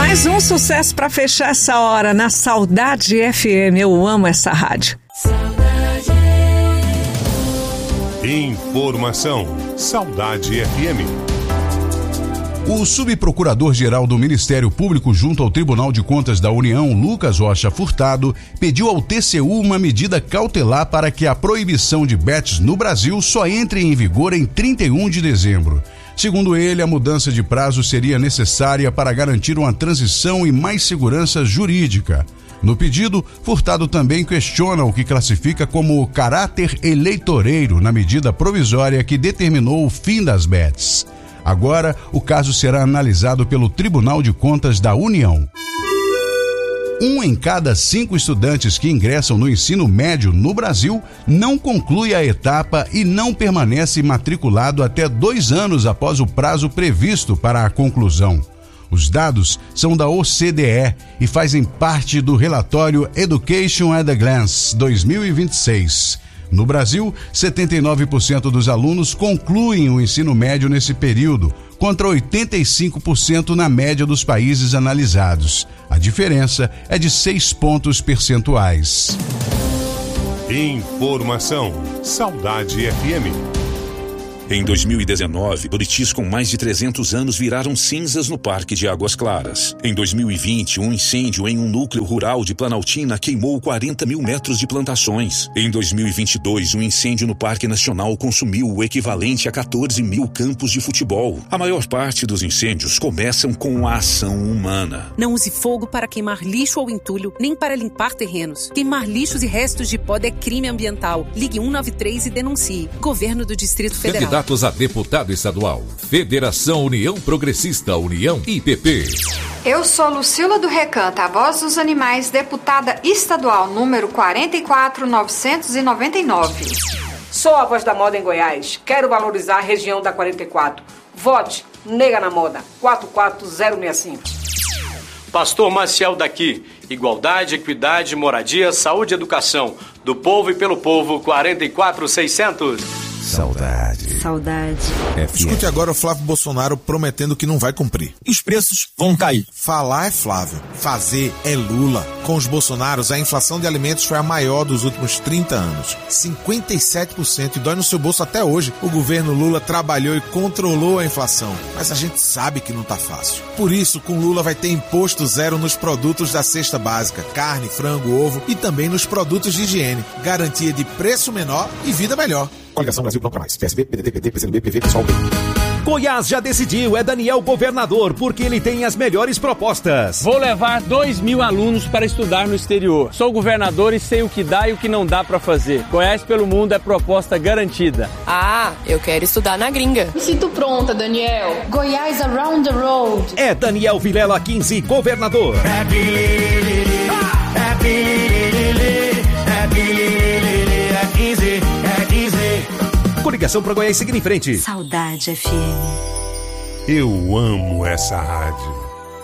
Mais um sucesso para fechar essa hora na Saudade FM. Eu amo essa rádio. Informação. Saudade FM. O subprocurador-geral do Ministério Público junto ao Tribunal de Contas da União, Lucas Rocha Furtado, pediu ao TCU uma medida cautelar para que a proibição de bets no Brasil só entre em vigor em 31 de dezembro. Segundo ele, a mudança de prazo seria necessária para garantir uma transição e mais segurança jurídica. No pedido, Furtado também questiona o que classifica como caráter eleitoreiro na medida provisória que determinou o fim das bets. Agora, o caso será analisado pelo Tribunal de Contas da União. 1 em cada 5 estudantes que ingressam no ensino médio no Brasil não conclui a etapa e não permanece matriculado até 2 anos após o prazo previsto para a conclusão. Os dados são da OCDE e fazem parte do relatório Education at a Glance 2026. No Brasil, 79% dos alunos concluem o ensino médio nesse período, contra 85% na média dos países analisados. A diferença é de 6 pontos percentuais. Informação. Saudade FM. Em 2019, buritis com mais de 300 anos viraram cinzas no Parque de Águas Claras. Em 2020, um incêndio em um núcleo rural de Planaltina queimou 40 mil metros de plantações. Em 2022, um incêndio no Parque Nacional consumiu o equivalente a 14 mil campos de futebol. A maior parte dos incêndios começam com a ação humana. Não use fogo para queimar lixo ou entulho, nem para limpar terrenos. Queimar lixos e restos de pó é crime ambiental. Ligue 193 e denuncie. Governo do Distrito Federal. Candidatos a deputado estadual. Federação União Progressista União IPP. Eu sou Lucila do Recanto, a voz dos animais, deputada estadual número 44999. Sou a voz da moda em Goiás. Quero valorizar a região da 44. Vote Nega na Moda 44065. Pastor Maciel daqui. Igualdade, equidade, moradia, saúde e educação. Do povo e pelo povo 44600. Saudade. Escute agora o Flávio Bolsonaro prometendo que não vai cumprir. Os preços vão cair. Falar é Flávio, fazer é Lula. Com os Bolsonaros, a inflação de alimentos foi a maior dos últimos 30 anos. 57% e dói no seu bolso até hoje. O governo Lula trabalhou e controlou a inflação. Mas a gente sabe que não tá fácil. Por isso, com Lula vai ter imposto zero nos produtos da cesta básica. Carne, frango, ovo e também nos produtos de higiene. Garantia de preço menor e vida melhor. Coligação Brasil Não Pra Mais. PSB, PDT, PT, PCdoB, PV, PSOL, B. Goiás já decidiu, é Daniel governador, porque ele tem as melhores propostas. Vou levar 2.000 alunos para estudar no exterior. Sou governador e sei o que dá e o que não dá para fazer. Goiás pelo mundo é proposta garantida. Ah, eu quero estudar na gringa. Me sinto pronta, Daniel. Goiás around the road. É Daniel Vilela 15, governador. Coligação para Goiás seguir em frente. Saudade FM. Eu amo essa rádio.